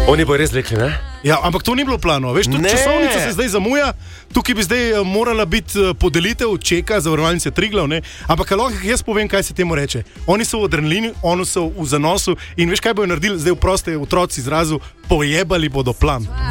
Oni bo res rekli, ne? Ja, ampak to ni bilo plano. Veš, tudi časovnica se zdaj zamuja, tukaj bi zdaj morala biti podelitev čeka zavarovalnice Triglav, ne? Ampak lahko jaz povem, kaj se temu reče. Oni so v adrenalinu, oni so v zanosu in veš, kaj bojo naredili zdaj v proste otroci izrazu, pojebali bodo plan.